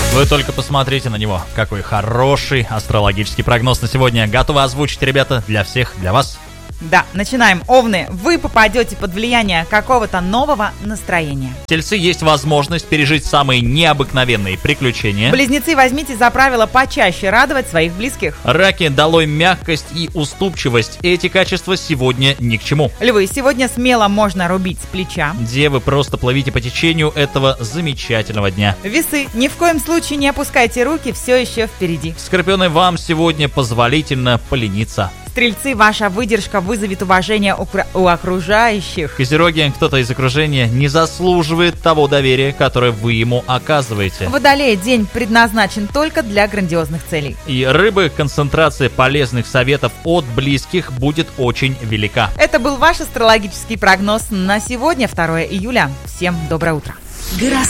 Вы только посмотрите на него. Какой хороший астрологический прогноз на сегодня. Готовы озвучить, ребята, для всех, для вас? Да, начинаем. Овны, вы попадете под влияние какого-то нового настроения. Тельцы, есть возможность пережить самые необыкновенные приключения. Близнецы, возьмите за правило почаще радовать своих близких. Раки, долой мягкость и уступчивость. Эти качества сегодня ни к чему. Львы, сегодня смело можно рубить с плеча. Девы, просто плывите по течению этого замечательного дня. Весы, ни в коем случае не опускайте руки, все еще впереди. Скорпионы, вам сегодня позволительно полениться. Стрельцы, ваша выдержка вызовет уважение у окружающих. Козероги, кто-то из окружения не заслуживает того доверия, которое вы ему оказываете. Водолеи, день предназначен только для грандиозных целей. И рыбы, концентрация полезных советов от близких будет очень велика. Это был ваш астрологический прогноз на сегодня, 2 июля. Всем доброе утро.